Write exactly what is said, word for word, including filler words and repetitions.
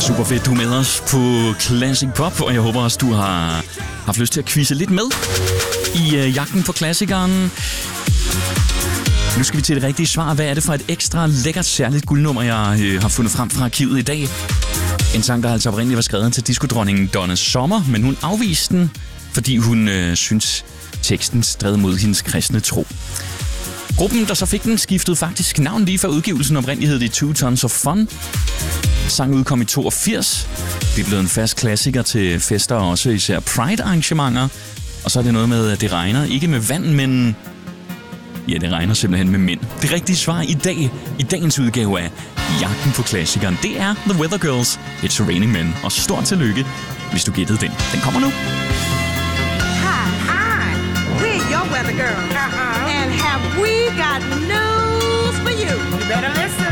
Super fedt, du er med os på Classic Pop, og jeg håber også, du har haft lyst til at quizze lidt med i øh, jagten på klassikeren. Nu skal vi til det rigtige svar. Hvad er det for et ekstra lækkert, særligt guldnummer, jeg øh, har fundet frem fra arkivet i dag? En sang, der altså oprindeligt var skrevet til diskodronningen Donna Summer, men hun afviste den, fordi hun øh, synes, teksten stred mod hendes kristne tro. Gruppen, der så fik den, skiftede faktisk navn lige før udgivelsen. Oprindeligt hed det Two Tons of Fun. Sangen udkom i toogfirs. Det er blevet en fast klassiker til fester og også især Pride-arrangementer. Og så er det noget med, at det regner. Ikke med vand, men... ja, det regner simpelthen med mænd. Det rigtige svar i dag, i dagens udgave af Jagten på klassikeren, det er The Weather Girls, It's Raining Men. Og stort tillykke, hvis du gættede den. Den kommer nu. Hi, hi. We're your weather girls. Uh-huh. And have we got news for you? You better listen.